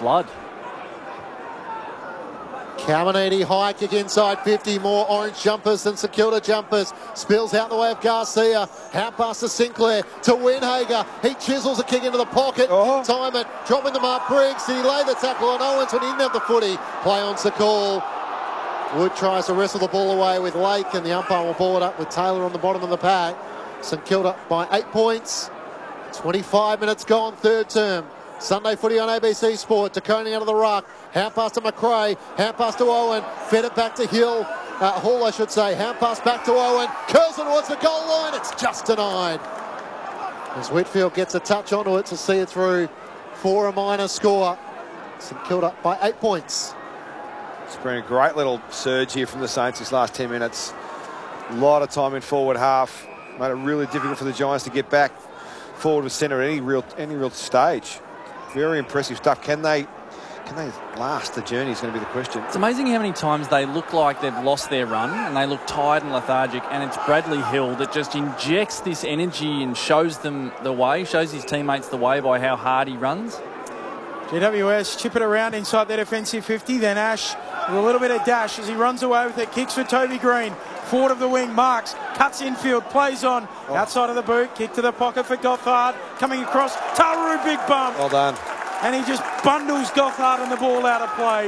flood. Caminiti high kick inside 50, more orange jumpers than St Kilda jumpers. Spills out the way of Garcia. Out past to Sinclair to Winhager. He chisels a kick into the pocket. Time it. Dropping the mark. Briggs. Did he lay the tackle on Owens when he didn't have the footy? Play on's the call. Wood tries to wrestle the ball away with Lake, and the umpire will ball it up with Taylor on the bottom of the pack. St Kilda by 8 points. 25 minutes gone, third term. Sunday footy on ABC Sport. DeConey out of the ruck. Hand pass to McRae. Hand pass to Owen. Fed it back to Hall, I should say. Hand pass back to Owen. Curls it towards the goal line. It's just denied. As Whitfield gets a touch onto it to see it through for a minor score. St Kilda by 8 points. It's been a great little surge here from the Saints this last 10 minutes. A lot of time in forward half. Made it really difficult for the Giants to get back forward with centre at any real stage. Very impressive stuff. Can they last the journey is going to be the question. It's amazing how many times they look like they've lost their run and they look tired and lethargic, and it's Bradley Hill that just injects this energy and shows them the way, shows his teammates the way by how hard he runs. GWS chip it around inside their defensive 50, then Ash with a little bit of dash as he runs away with it, kicks for Toby Green. Forward of the wing, Marks, cuts infield, plays on, outside of the boot, kick to the pocket for Gothard, coming across, Taru, big bump. Well done. And he just bundles Gothard and the ball out of play.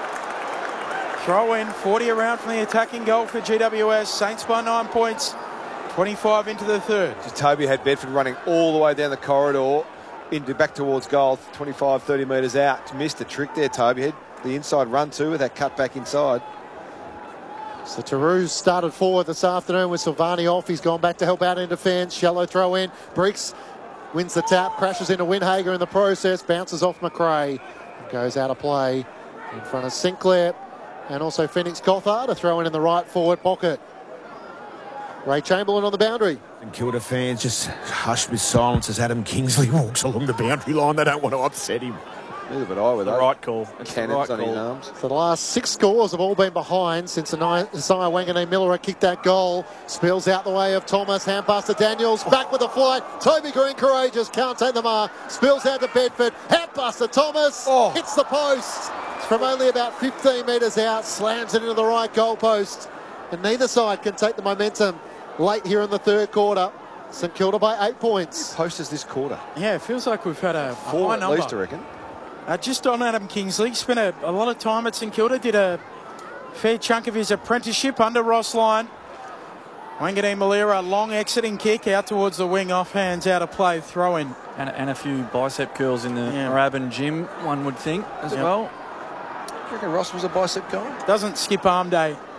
Throw in, 40 around from the attacking goal for GWS, Saints by 9 points, 25 into the third. Toby had Bedford running all the way down the corridor, back towards goal, 25, 30 metres out. Missed a trick there, Toby. Had the inside run too with that cut back inside. So Taru's started forward this afternoon with Silvani off. He's gone back to help out in defence. Shallow throw in. Briggs wins the tap, crashes into Winhager in the process, bounces off McRae, and goes out of play in front of Sinclair and also Phoenix Gothard, a throw in the right forward pocket. Ray Chamberlain on the boundary. And Kilda fans just hushed with silence as Adam Kingsley walks along the boundary line. They don't want to upset him. Neither but I with the that. Right call. It's Cannons the right on his call. arms. So the last 6 scores have all been behind since Isaiah Wanganeen Miller kicked that goal. Spills out the way of Thomas. Hand pass to Daniels. Back with the flight. Toby Green courageous. Can't take the mark. Spills out to Bedford. Hand pass to Thomas. Hits the post. From only about 15 metres out. Slams it into the right goal post. And neither side can take the momentum late here in the third quarter. St Kilda by 8 points. Post is this quarter. Yeah, it feels like we've had a 4 high at number. least, I reckon. Just on Adam Kingsley, spent a lot of time at St Kilda, did a fair chunk of his apprenticeship under Ross Lyon. Wanganeen Malira, long exiting kick out towards the wing, off hands, out of play, throw in. And a few bicep curls in the Moorabbin gym, one would think, as well. Do you reckon Ross was a bicep guy? Doesn't skip arm day.